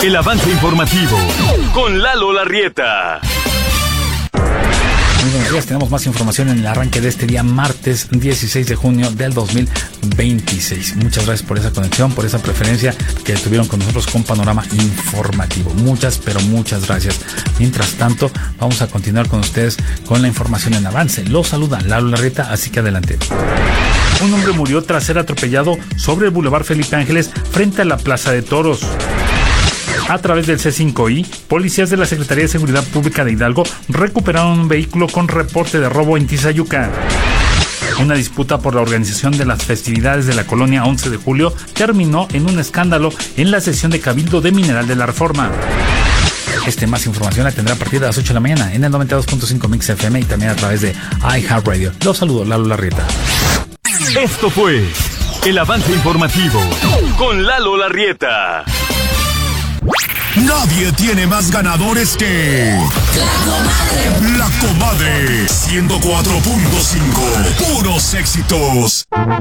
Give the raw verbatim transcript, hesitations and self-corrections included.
El avance informativo con Lalo Larrieta. Muy buenos días, tenemos más información en el arranque de este día, martes dieciséis de junio del dos mil veintiséis. Muchas gracias por esa conexión, por esa preferencia que tuvieron con nosotros con Panorama Informativo. Muchas, pero muchas gracias. Mientras tanto, vamos a continuar con ustedes con la información en avance. Los saluda Lalo Larrieta, así que adelante. Un hombre murió tras ser atropellado sobre el Boulevard Felipe Ángeles frente a la Plaza de Toros. A través del C cinco I, policías de la Secretaría de Seguridad Pública de Hidalgo recuperaron un vehículo con reporte de robo en Tizayuca. Una disputa por la organización de las festividades de la colonia once de julio terminó en un escándalo en la sesión de Cabildo de Mineral de la Reforma. Este más información la tendrá a partir de las ocho de la mañana en el noventa y dos punto cinco Mix F M y también a través de iHeartRadio. Los saludo, Lalo Larrieta. Esto fue el avance informativo con Lalo Larrieta. Nadie tiene más ganadores que La Comadre. La Comadre ciento cuatro punto cinco. Puros éxitos.